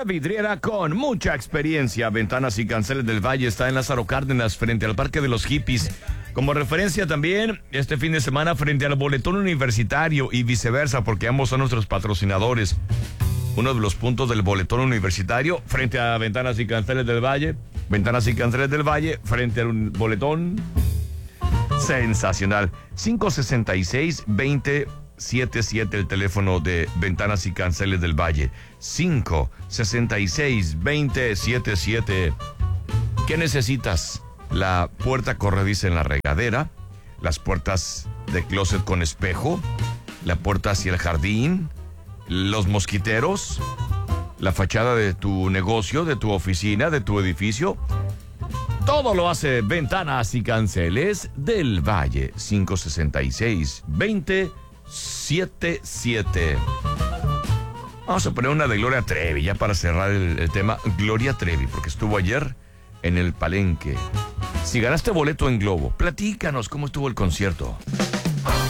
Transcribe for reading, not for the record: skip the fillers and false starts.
la vidriera con mucha experiencia. Ventanas y Canceles del Valle está en Lázaro Cárdenas, frente al Parque de los Hippies. Como referencia también, este fin de semana, frente al Boletón Universitario y viceversa, porque ambos son nuestros patrocinadores. Uno de los puntos del Boletón Universitario, frente a Ventanas y Canceles del Valle. Ventanas y Canceles del Valle, frente al Boletón. Sensacional. 566-2077, el teléfono de Ventanas y Canceles del Valle. 566-2077. ¿Qué necesitas? La puerta corrediza en la regadera, las puertas de closet con espejo, la puerta hacia el jardín, los mosquiteros, la fachada de tu negocio, de tu oficina, de tu edificio. Todo lo hace Ventanas y Canceles del Valle. 566-2077. Vamos a poner una de Gloria Trevi, ya para cerrar el tema. Gloria Trevi, porque estuvo ayer en el Palenque. Si ganaste boleto en Globo, platícanos cómo estuvo el concierto.